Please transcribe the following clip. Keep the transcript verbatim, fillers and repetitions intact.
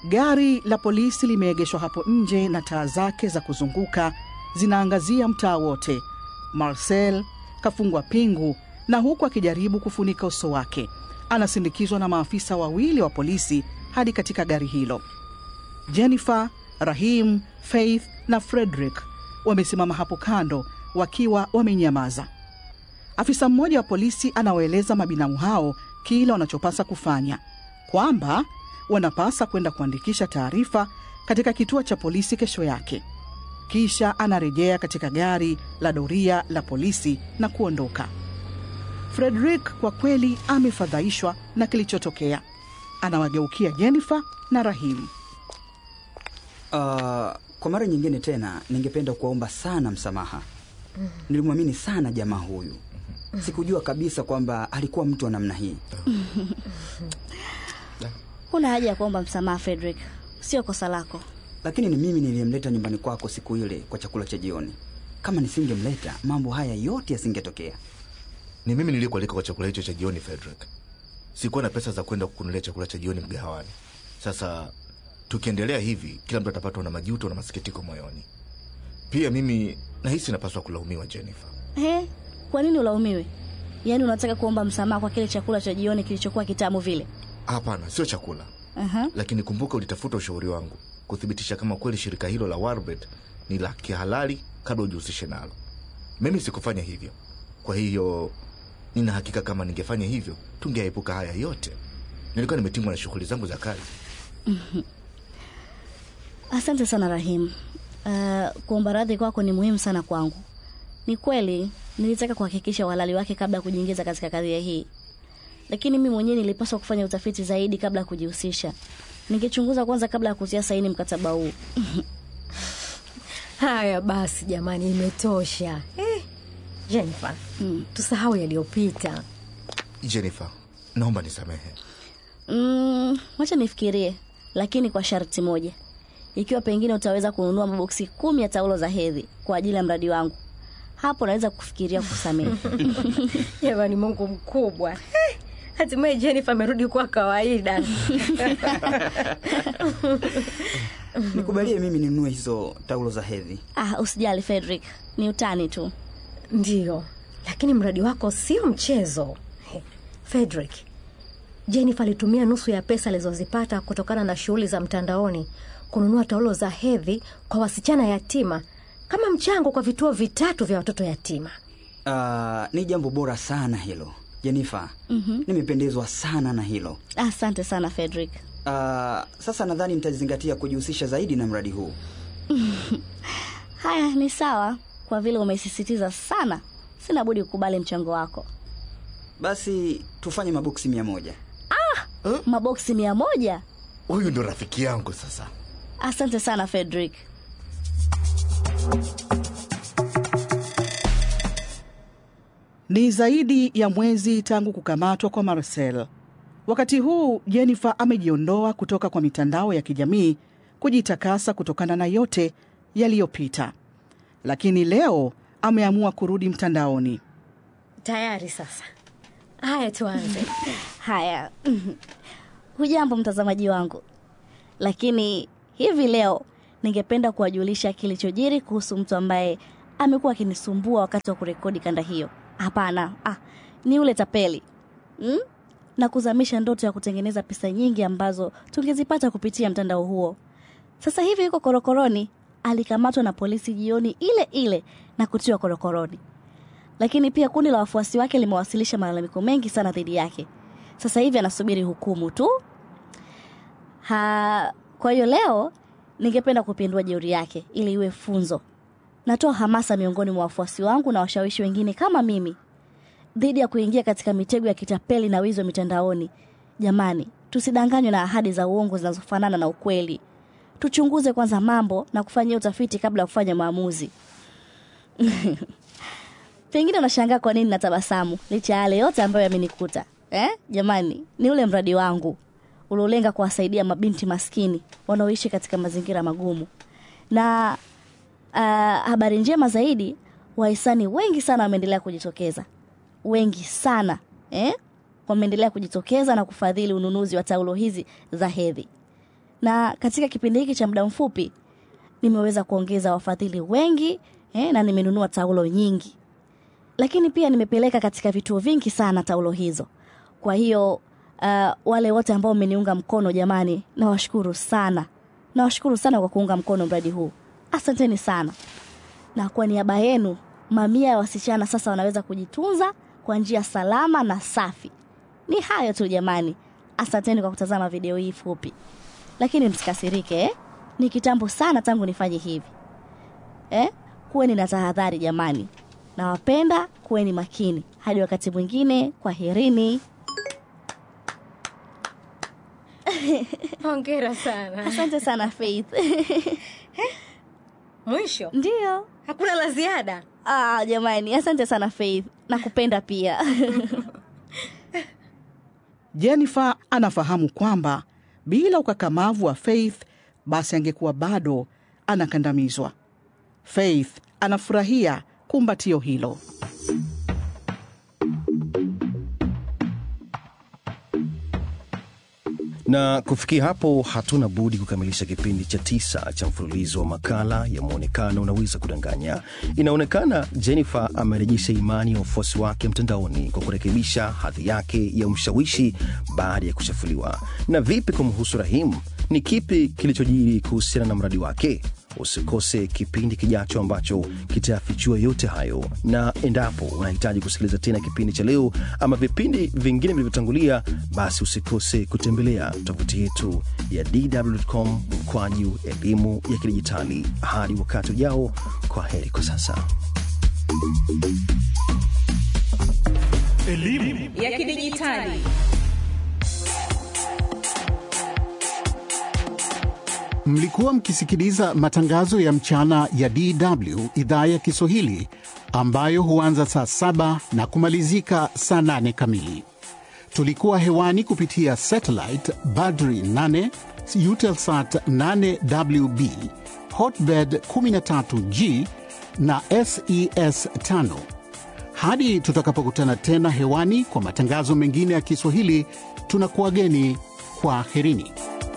Gari la polisi limeegeshwa hapo nje na taa zake za kuzunguka zinaangazia mtaa wote. Marcel kafungwa pingu na huku akijaribu kufunika uso wake. Anasindikizwa na maafisa wawili wa polisi hadi katika gari hilo. Jennifer, Rahim, Faith na Frederick wamesimama hapo kando wakiwa wamenyamaza. Afisa mmoja wa polisi anawaeleza mabinamu hao kile wanachopasa kufanya, kwamba wanapasa kwenda kuandikisha taarifa katika kituo cha polisi kesho yake. Kisha anarejea katika gari la doria la polisi na kuondoka. Frederick kwa kweli amefadhaishwa na kilichotokea. Anawageukia Jennifer na Rahim. Uh, kwa mara nyingine tena ningependa kuomba sana msamaha. Nilimwamini sana jamaa huyu. Sikujua kabisa kwamba alikuwa mtu wa namna hii. Huna haja ya kuomba msamaha Frederick. Sio kosa lako. Lakini ni mimi niliyemleta nyumbani kwako siku ile kwa chakula cha jioni. Kama nisingemleta, mambo haya yote yasingetokea. Ni mimi niliyekualika kwa chakula hicho cha jioni Frederick. Sikuwa na pesa za kwenda kukununulia chakula cha jioni mgahawani. Sasa tukiendelea hivi, kila mtu atapatwa na majuto na masikitiko moyoni. Pia mimi nahisi napaswa kulaumiwa Jennifer. Eh, kwa nini ulaumiwe? Yaani unataka kuomba msamaha kwa kile chakula cha jioni kilichokuwa kitamu vile? Hapana, sio chakula. Uh-huh. Lakini kumbuka ulitafuta ushauri wangu kuthibitisha kama kweli shirika hilo la Warbet ni la kihalali kabla ujihusishe nalo. Mimi sikufanya hivyo. Kwa hiyo nina hakika kama ningefanya hivyo tungeepuka haya yote. Nilikuwa nimetingwa na shughuli zangu za kazi. Asante sana Rahim. Uh, kuomba radhi kwako ni muhimu sana kwangu. Ni kweli nilitaka kuhakikisha uhalali wake kabla ya kujiingiza katika kazi hii. Lakini mimi mwenyewe nilipaswa kufanya utafiti zaidi kabla ya kujihusisha. Ningechunguza kwanza kabla ya kutia saini mkataba huu. Haya basi jamani, imetosha. Eh, Jennifer, mm. tusahau yaliyopita. Jennifer, naomba nisamehe. Mm, wacha nifikirie, lakini kwa sharti moja. Ikiwa pengine utaweza kununua maboksi kumi ya taulo za hedhi kwa ajili ya mradi wangu, hapo naweza kufikiria kusamehe. Jamani, Mungu mkubwa. Hatimaye Jennifer amerudi kwa kawaida. Nikubalie mimi ninunue hizo taulo za hedhi. Ah, usijali Frederick, ni utani tu. Ndio, lakini mradi wako sio mchezo. Frederick, Jennifer alitumia nusu ya pesa alizozipata kutokana na shughuli za mtandaoni kununua taulo za hedhi kwa wasichana yatima kama mchango kwa vituo vitatu vya watoto yatima. Uh, ni jambo bora sana hilo. Jennifer, mm-hmm. nimependezwa sana na hilo. Asante sana Frederick. Uh, sasa nadhani nitazingatia kujihusisha zaidi na mradi huu. Haya, ni sawa. Kwa vile umesisitiza sana, sina budi kukubali mchango wako. Basi tufanye maboksi mia moja. Ah, huh? Maboksi mia moja? Huyu ndo rafiki yangu sasa. Asante sana Frederick. Ni zaidi ya mwezi tangu kukamatwa kwa Marcel. Wakati huu Jennifer amejiondoa kutoka kwa mitandao ya kijamii kujitakasa kutokana na yote yaliyopita. Lakini leo ameamua kurudi mtandaoni. Tayari sasa. Haya tuanze. Haya. Hujambo mtazamaji wangu. Lakini hivi leo ningependa kuwajulisha kilichojiri kuhusu mtu ambaye amekuwa akinisumbua wakati wa kurekodi kanda hiyo. Hapana, ah, ni ule tapeli. Hmm? Na kuzamisha ndoto ya kutengeneza pesa nyingi ambazo tungezipata kupitia mtandao huo. Sasa hivi yuko korokoroni. Alikamatwa na polisi jioni ile ile na kutiwa korokoroni. Lakini pia kundi la wafuasi wake limewasilisha malalamiko mengi sana dhidi yake. Sasa hivi anasubiri hukumu tu. Ha, kwa hiyo leo ningependa kupindua jeuri yake ili iwe funzo. Natoa hamasa miongoni mwa wafuasi wangu na washawishi wengine kama mimi dhidi ya kuingia katika mitego ya kitapeli na wizo mitandaoni. Jamani, tusidanganywe na ahadi za uongo zinazofanana na ukweli. Tuchunguze kwanza mambo na kufanya utafiti kabla ya kufanya maamuzi. Pengine unashangaa kwa nini natabasamu licha yale yote ambayo yamenikuta. Eh? Jamani, ni ule mradi wangu uliolenga kuwasaidia mabinti maskini wanaoishi katika mazingira magumu. Na uh, habari njema zaidi, wahisani wengi sana wameendelea kujitokeza. Wengi sana, eh? Wameendelea kujitokeza na kufadhili ununuzi wa taulo hizi za hedhi. Na katika kipindi hiki cha muda mfupi nimeweza kuongeza wafadhili wengi eh, na nimenunua taulo nyingi. Lakini pia nimepeleka katika vituo vingi sana taulo hizo. Kwa hiyo uh, wale wote ambao mmeniunga mkono jamani, nawashukuru sana. Nawashukuru sana kwa kuunga mkono mradi huu. Asanteni sana. Na kwa niaba yenu, mamia ya wasichana sasa wanaweza kujitunza kwa njia salama na safi. Ni hayo tu jamani. Asanteni kwa kutazama video hii fupi. Lakini msikasirike eh? Ni kitambo sana tangu nifanye hivi. Eh? Kuweni na tahadhari jamani. Nawapenda, kuweni makini. Hadi wakati mwingine, kwaherini. Hongera sana. Asante sana Faith. Mwisho? Ndio. Hakuna la ziada? Ah, jamani, asante sana Faith. Nakupenda pia. Jennifer anafahamu kwamba bila ukakamavu wa Faith basi angekuwa bado anakandamizwa. Faith anafurahia kumbatio hilo. Na kufikia hapo hatuna budi kukamilisha kipindi cha tisa cha mfululizo wa makala ya Muonekano Unaweza Kudanganya. Inaonekana Jennifer amerejesha imani ya wafuasi wake mtandaoni kwa kurekebisha hadhi yake ya mshawishi baada ya kuchafuliwa. Na vipi kumhusu Rahim? Ni kipi kilichojiri kuhusiana na mradi wake? Usikose kipindi kijacho ambacho kitafichua yote hayo. Na endapo unahitaji kusikiliza tena kipindi cha leo ama vipindi vingine vilivyotangulia, basi usikose kutembelea tovuti yetu ya d w dot com mkwaju elimu ya kidijitali. Hadi wakati ujao, kwa heri kwa sasa. Elimu ya kidijitali. Mlikuwa mkisikiliza matangazo ya mchana ya D W idhaa ya Kiswahili ambayo huanza saa saba na kumalizika saa nane kamili. Tulikuwa hewani kupitia satellite Badri nane, Eutelsat nane W B, Hotbird kumi na tatu G na S E S tano. Hadi tutakapokutana tena hewani kwa matangazo mengine ya Kiswahili, tunakuageni kwa herini.